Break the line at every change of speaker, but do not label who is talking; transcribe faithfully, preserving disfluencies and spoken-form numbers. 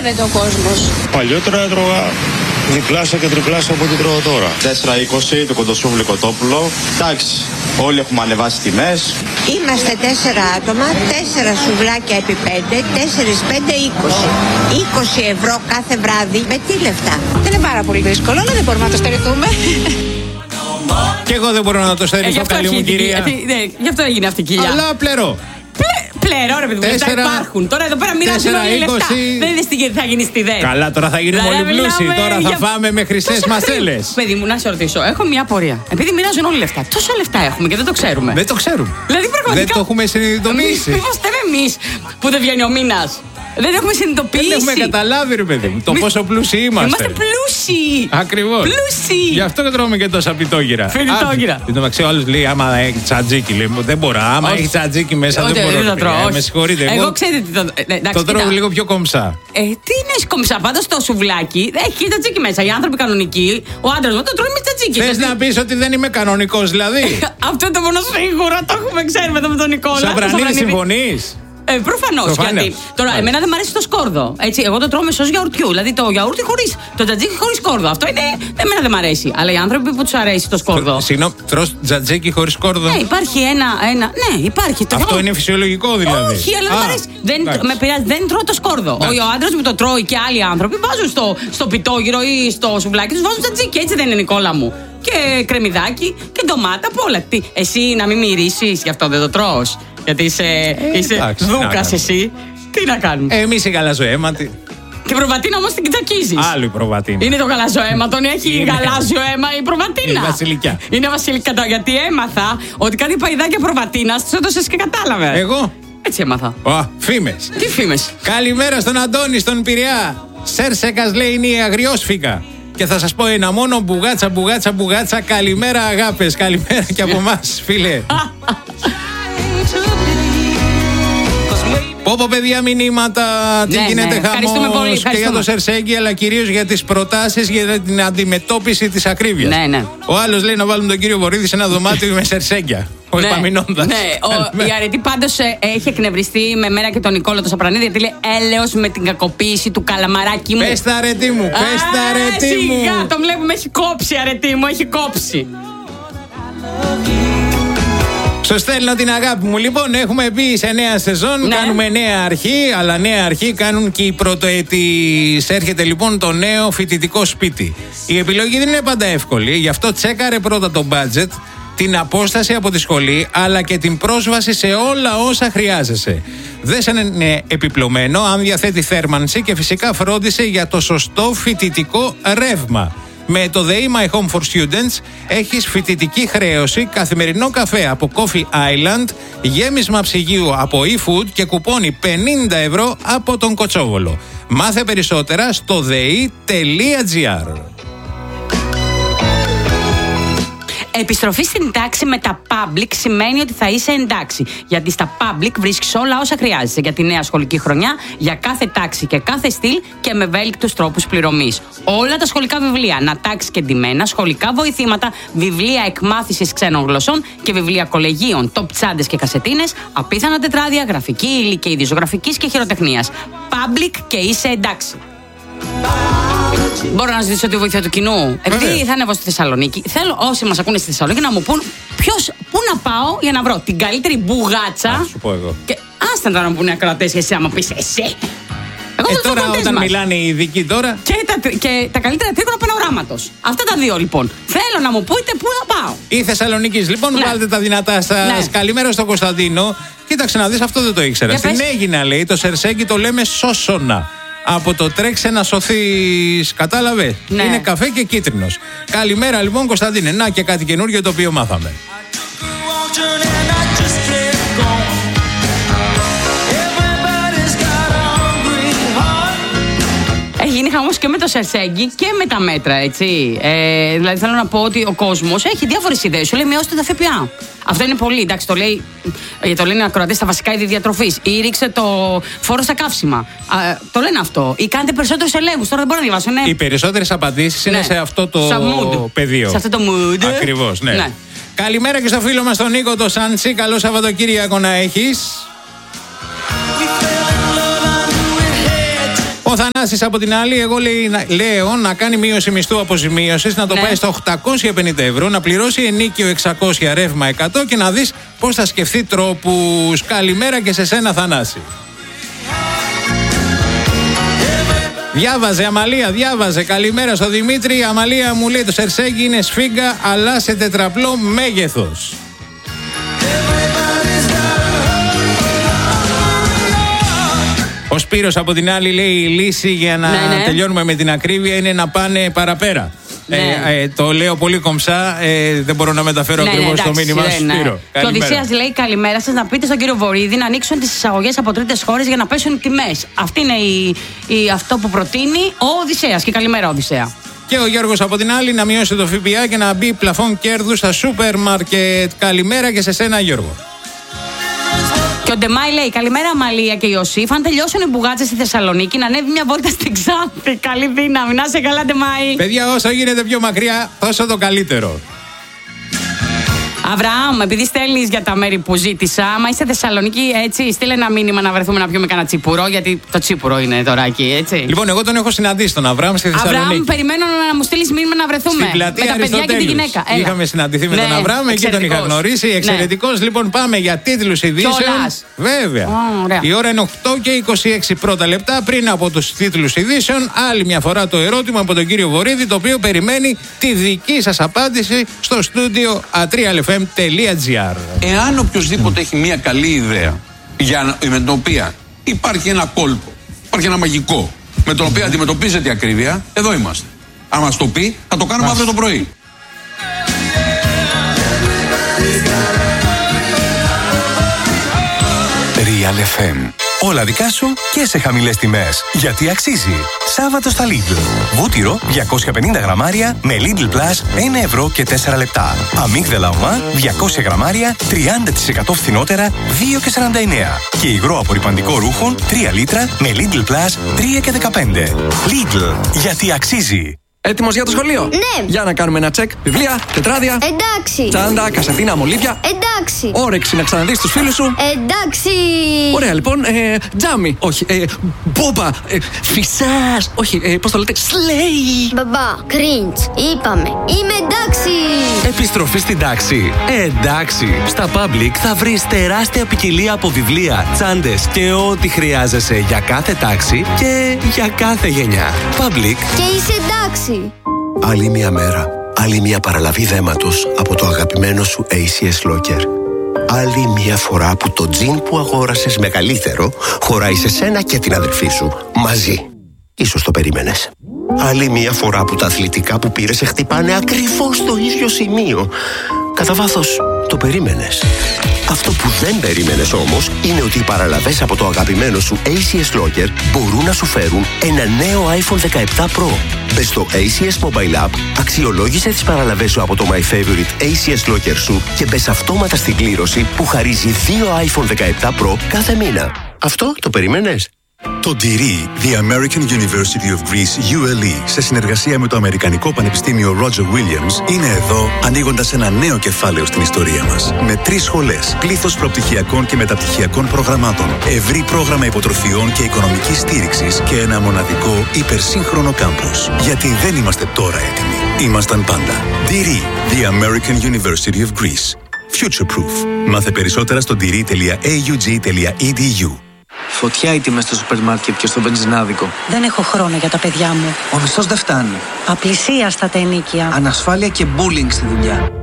ψαρεύεται ο κόσμος?
Παλιότερα έτρωγα διπλάσια και τριπλάσια από ό,τι τρώω τώρα.
τέσσερα είκοσι το κοντοσούβλι κοτόπουλο. Εντάξει, όλοι έχουμε ανεβάσει τιμές.
Είμαστε τέσσερα άτομα, τέσσερα σουβλάκια επί πέντε, τέσσερις πέντε είκοσι. είκοσι ευρώ κάθε βράδυ. Με τι λεφτά?
Δεν είναι πάρα πολύ δύσκολο, αλλά δεν μπορούμε να το στερηθούμε.
Και εγώ δεν μπορώ να το στερηθώ,
ε,
καλή μου κυρία.
Ναι, γι' αυτό έγινε αυτή η κοιλιά.
Αλλά πλερώ.
Πλέον, ρε παιδί μου, λεφτά υπάρχουν. Τώρα εδώ πέρα μοιράζουν όλοι λεφτά. Δεν είναι στην θα γίνει στη ΔΕ.
Καλά, τώρα θα γίνουμε όλοι πλούσιοι. Τώρα θα φάμε με χρυσές μασέλες.
Παιδί μου, να σε ρωτήσω, έχω μια απορία. Επειδή μοιράζουν όλοι λεφτά, τόσα λεφτά έχουμε και δεν το ξέρουμε.
Δεν το ξέρουμε.
Δηλαδή πραγματικά.
Δεν το έχουμε συνειδητοποιήσει.
Μήπως φταίμε εμείς που δεν βγαίνει ο μήνας? Δεν έχουμε συνειδητοποιήσει.
Δεν έχουμε καταλάβει, ρε παιδί μου, το Μη... πόσο πλούσιοι είμαστε.
Είμαστε πλούσιοι.
Ακριβώς.
Πλούσιοι.
Γι' αυτό και τρώμε και τόσα πιτόγυρα.
Φινιτόγυρα.
Εν τω μεταξύ, ο άλλος λέει: άμα έχει τσατζίκι, λέει, δεν μπορώ. Άμα έχει τσατζίκι μέσα,
όχι,
δεν μπορώ.
Δεν το τρώω.
Με συγχωρείτε.
Εγώ,
εγώ
ξέρετε τι το. Ε, εντάξει,
το τρώω λίγο πιο κομψά.
Ε, τι είναι κομψά, πάντως το σουβλάκι έχει και τσατζίκι μέσα. Οι άνθρωποι κανονικοί, ο άντρας μου το τρώει με τσατζίκι.
Θες να πεις ότι δεν είμαι κανονικός, δηλαδή?
Αυτό είναι το μόνο σίγουρο, το έχουμε ξέρουμε εδώ με τον Νικόλα.
Σαπρανίδη, συμφωνείς?
Ε, προφανώς. Γιατί τώρα,
Άρα.
εμένα δεν μου αρέσει το σκόρδο. Έτσι, εγώ το τρώω με σως γιαουρτιού. Δηλαδή το γιαούρτι χωρίς. Το τζατζίκι χωρίς σκόρδο. Αυτό είναι. Εμένα δεν μου αρέσει. Αλλά οι άνθρωποι που τους αρέσει το σκόρδο.
Συγγνώμη, τρως τζατζίκι χωρίς σκόρδο?
Ναι, υπάρχει ένα. ένα ναι, υπάρχει.
Αυτό
το...
είναι φυσιολογικό δηλαδή?
Όχι, αλλά δεν μου αρέσει. Δεν, με πειράζει, δεν τρώω το σκόρδο. Ο, ο άντρας μου το τρώει και άλλοι άνθρωποι βάζουν στο, στο πιτόγυρο ή στο σουβλάκι τους βάζουν τζατζίκι. Έτσι δεν είναι, Νικόλα μου? Και κρεμμυδάκι και ντομάτα από όλα. Τι, εσύ να μην μυρίσεις, γι' αυτό δεν το τρως? Γιατί είσαι, ε, είσαι δούκας εσύ. Τι να κάνουμε?
Ε, εμείς οι γαλαζοαίματοι.
Την προβατίνα όμως την κοιτακίζεις.
Άλλο η προβατίνα.
Είναι το γαλάζιο τον έχει είναι... γαλάζιο αίμα η προβατίνα.
Είναι βασιλικιά.
Είναι βασιλικιά. Γιατί έμαθα ότι κάτι παϊδάκια προβατίνας τους έδωσες και κατάλαβε.
Εγώ?
Έτσι έμαθα.
Ω, φήμες.
Τι φήμες?
Καλημέρα στον Αντώνη, στον Πειραιά. Σέρσεκας λέει είναι η αγριόσφυγα. Και θα σας πω ένα μόνο, μπουγάτσα, μπουγάτσα, μπουγάτσα. Καλημέρα αγάπες, καλημέρα και από εμάς, φίλε. Πω πω παιδιά, μηνύματα, τι
ναι,
γίνεται
ναι.
χαμός και για το Σερσέγγι, αλλά κυρίως για τις προτάσεις για την αντιμετώπιση της ακρίβειας.
Ναι, ναι.
Ο άλλος λέει να βάλουμε τον κύριο Βορύδη σε ένα δωμάτιο με Σερσέγγια. Ο
ναι,
επαμεινώντας.
Ναι, ο, η Αρετή πάντως ε, έχει εκνευριστεί με μένα και τον Νικόλο το Σαπρανίδη, γιατί λέει έλεος με την κακοποίηση του καλαμαράκι μου.
Πες τα Αρετή μου, πες τα Αρετή μου.
Σιγά, τον βλέπουμε, έχει κόψει Αρετή μου, έχει κόψει.
Στο στέλνω την αγάπη μου. Λοιπόν, έχουμε μπει σε νέα σεζόν, ναι. Κάνουμε νέα αρχή, αλλά νέα αρχή κάνουν και οι πρωτοετής. Έρχεται λοιπόν το νέο φοιτητικό σπίτι. Η επιλογή δεν είναι πάντα εύκολη, γι' αυτό τσέκαρε πρώτα το budget, την απόσταση από τη σχολή, αλλά και την πρόσβαση σε όλα όσα χρειάζεσαι. Δες αν είναι επιπλωμένο, αν διαθέτει θέρμανση και φυσικά φρόντισε για το σωστό φοιτητικό ρεύμα. Με το The My Home for Students έχεις φοιτητική χρέωση, καθημερινό καφέ από Coffee Island, γέμισμα ψυγείου από eFood και κουπόνι πενήντα ευρώ από τον Κοτσόβολο. Μάθε περισσότερα στο δε ι τελεία τζι άρ.
Επιστροφή στην τάξη με τα public σημαίνει ότι θα είσαι εντάξει. Γιατί στα public βρίσκεις όλα όσα χρειάζεσαι για τη νέα σχολική χρονιά, για κάθε τάξη και κάθε στυλ και με ευέλικτους τρόπους πληρωμής. Όλα τα σχολικά βιβλία, ανατάξεις και ντυμένα, σχολικά βοηθήματα, βιβλία εκμάθησης ξένων γλωσσών και βιβλία κολεγίων, top τσάντες και κασετίνες, απίθανα τετράδια, γραφική ύλη και είδη ζωγραφικής και χειροτεχνίας. Public και είσαι εντάξει. Μπορώ να ζητήσω τη βοήθεια του κοινού? Επειδή θα ανέβω στη Θεσσαλονίκη, θέλω όσοι μας ακούνε στη Θεσσαλονίκη να μου πούν ποιος, πού να πάω για να βρω την καλύτερη μπουγάτσα.
Α, σου πω εγώ.
Και άστα τώρα να μου πούνε ακροατές και εσύ άμα πεις εσύ. Εγώ
ε, τώρα όταν μας μιλάνε οι ειδικοί τώρα.
Και τα, και τα καλύτερα τρίγωνα πανοράματος. Αυτά τα δύο λοιπόν. Θέλω να μου πείτε πού να πάω.
Η Θεσσαλονίκης λοιπόν, ναι. Βάλτε τα δυνατά σας. Ναι. Καλημέρα στον Κωνσταντίνο. Κοίταξε να δεις, αυτό δεν το ήξερα. Στην Αίγινα λέει το Σερσέγγι το λέμε σόσονα. Από το τρέξε να σωθείς, κατάλαβε. Ναι. Είναι καφέ και κίτρινος. Καλημέρα λοιπόν Κωνσταντίνε. Να και κάτι καινούργιο το οποίο μάθαμε.
Έχει γίνει χαμός και με το Σερσέγγι και με τα μέτρα, έτσι. Ε, δηλαδή θέλω να πω ότι ο κόσμος έχει διάφορες ιδέες. Σου λέει μειώστε τα ΦΠΑ. Αυτό είναι πολύ, εντάξει, το λέει, το λένε ακροατές στα βασικά είδη διατροφής. Ή ρίξτε το φόρο στα καύσιμα. Α, το λένε αυτό. Ή κάντε περισσότερους ελέγχους. Τώρα δεν μπορώ να διαβάσω, ναι.
Οι περισσότερες απαντήσεις είναι, ναι, σε αυτό το πεδίο.
Σε αυτό το mood.
Ακριβώς, ναι.
ναι.
Καλημέρα και στο φίλο μας τον Νίκο το Σάντσι. Καλό Σαββατοκύριακο να έχεις. Ο Ο Θανάσης από την άλλη, εγώ λέει, λέω να κάνει μείωση μισθού αποζημίωσης, να το
Ναι.
πάει στα οκτακόσια πενήντα ευρώ, να πληρώσει ενίκιο εξακόσια, ρεύμα εκατό και να δεις πώς θα σκεφτεί τρόπους. Καλημέρα και σε σένα, Θανάση. Διάβαζε, Αμαλία, διάβαζε. Καλημέρα στο Δημήτρη. Αμαλία μου λέει το σερσέγγι είναι σφίγγα, αλλά σε τετραπλό μέγεθος. Ο Σπύρος από την άλλη λέει η λύση για να
Ναι, ναι.
τελειώνουμε με την ακρίβεια είναι να πάνε παραπέρα.
Ναι.
Ε, ε, το λέω πολύ κομψά, ε, δεν μπορώ να μεταφέρω
Ναι,
ακριβώς
ναι,
το
εντάξει,
μήνυμα
ναι,
σου,
ναι.
Σπύρο.
Και ο
Καλημέρα.
Οδυσσέας λέει καλημέρα σας, να πείτε στον κύριο Βορίδη να ανοίξουν τις εισαγωγές από τρίτες χώρες για να πέσουν οι τιμές. Αυτή είναι η, η, αυτό που προτείνει ο Οδυσσέας. Και καλημέρα, Οδυσσέα.
Και ο Γιώργος από την άλλη να μειώσει το ΦΠΑ και να μπει πλαφόν κέρδους στα σούπερ μάρκετ. Καλημέρα και σε σένα, Γιώργο.
Και ο Ντεμάη λέει καλημέρα, Αμαλία και Ιωσήφ. Αν τελειώσουν οι μπουγάτσες στη Θεσσαλονίκη, να ανέβει μια βόλτα στην Ξάνθη. Καλή δύναμη, να είσαι καλά, Ντεμάη.
Παιδιά, όσο γίνεται πιο μακριά, τόσο το καλύτερο.
Αβραάμ, επειδή στέλνεις για τα μέρη που ζήτησα, άμα είσαι Θεσσαλονίκη, έτσι, στείλε ένα μήνυμα να βρεθούμε να πιούμε κανένα τσίπουρο, γιατί το τσίπουρο είναι τώρα εκεί, έτσι.
Λοιπόν, εγώ τον έχω συναντήσει τον Αβραάμ στη Θεσσαλονίκη.
Αβραάμ, περιμένω να μου στείλει μήνυμα να βρεθούμε.
Στην πλατεία
με τα παιδιά και τη
Αριστοτέλους.
γυναίκα. Έλα.
Είχαμε συναντηθεί με
Ναι,
τον Αβραάμ, εκεί τον είχα
εξαιρετικός.
γνωρίσει. Εξαιρετικό.
Ναι.
Λοιπόν, πάμε για τίτλους ειδήσεων.
Κιόλας.
Βέβαια.
Ω, ωραία.
Η ώρα είναι οκτώ και είκοσι έξι πρώτα λεπτά. Πριν από τους τίτλους ειδήσεων, άλλη μια φορά το ερώτημα από τον κύριο Βορίδη, το οποίο περιμένει τη δική σας απάντηση στο στούντιο a three l f m dot g r.
Εάν οποιοδήποτε έχει μια καλή ιδέα για, να- με την οποία υπάρχει ένα κόλπο, υπάρχει ένα μαγικό, με τον οποίο αντιμετωπίζεται η ακρίβεια, εδώ είμαστε. Αν μας το πει, θα το κάνουμε αύριο το πρωί.
Real εφ εμ. Όλα δικά σου και σε χαμηλές τιμές. Γιατί αξίζει. Σάββατο στα Lidl. Βούτυρο διακόσια πενήντα γραμμάρια με Lidl Plus ένα ευρώ και τέσσερα λεπτά. Αμύγδαλα ομά διακόσια γραμμάρια τριάντα τοις εκατό φθηνότερα δύο και σαράντα εννέα. Και υγρό απορρυπαντικό ρούχων τρία λίτρα με Lidl Plus τρία και δεκαπέντε. Lidl. Γιατί αξίζει.
Έτοιμος για το σχολείο?
Ναι.
Για να κάνουμε ένα τσεκ. Βιβλία, τετράδια.
Εντάξει.
Τσάντα, κασετίνα, μολύβια.
Εντάξει.
Όρεξη να ξαναδείς τους φίλους σου.
Εντάξει.
Ωραία, λοιπόν. Ε, τζάμι. Όχι. Ε, μπόμπα. Ε, φυσάς. Όχι. Ε, πώς το λέτε. Σλέι.
Μπαμπά, κριντς. Είπαμε. Είμαι εντάξει.
Επιστροφή στην τάξη. Ε, εντάξει. Στα Public θα βρεις τεράστια ποικιλία από βιβλία, τσάντες και ό,τι χρειάζεσαι για κάθε τάξη και για κάθε γενιά. Public.
Και είσαι εντάξει.
Άλλη μια μέρα, άλλη μια παραλαβή δέματος από το αγαπημένο σου έι σι ες Locker. Άλλη μια φορά που το τζιν που αγόρασες μεγαλύτερο χωράει σε σένα και την αδελφή σου μαζί. Ίσως το περίμενες. Άλλη μια φορά που τα αθλητικά που πήρες σε χτυπάνε ακριβώς στο ίδιο σημείο. Κατά βάθος, το περίμενες. Αυτό που δεν περίμενες όμως είναι ότι οι παραλαβές από το αγαπημένο σου έι σι ες Locker μπορούν να σου φέρουν ένα νέο άιφον δεκαεπτά Pro. Μπες στο έι σι ες Mobile App, αξιολόγησε τις παραλαβές σου από το My Favorite έι σι ες Locker σου και μπες αυτόματα στην κλήρωση που χαρίζει δύο άιφον δεκαεπτά Pro κάθε μήνα. Αυτό το περίμενες?
Το ντι αρ ι, The American University of Greece, γιου ελ ι, σε συνεργασία με το Αμερικανικό Πανεπιστήμιο Roger Williams, είναι εδώ ανοίγοντας ένα νέο κεφάλαιο στην ιστορία μας. Με τρεις σχολές, πλήθος προπτυχιακών και μεταπτυχιακών προγραμμάτων, ευρύ πρόγραμμα υποτροφιών και οικονομικής στήριξης και ένα μοναδικό υπερσύγχρονο κάμπους. Γιατί δεν είμαστε τώρα έτοιμοι. Ήμασταν πάντα. ντι αρ ι, The American University of Greece. Future Proof. Μάθε περισσότερα στο ντι αρ ι τελεία έι γιου τζι τελεία ι ντι γιου.
Φωτιά οι τιμές στο σούπερ μάρκετ και στο βενζινάδικο.
Δεν έχω χρόνο για τα παιδιά μου.
Ο μισθός δεν φτάνει.
Απλησία στα τα ενίκια.
Ανασφάλεια και bullying στη δουλειά.